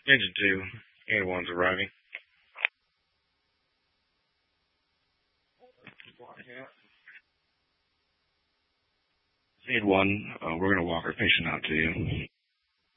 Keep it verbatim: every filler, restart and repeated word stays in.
Engine two, and one's arriving. Need one, uh, we're going to walk our patient out to you.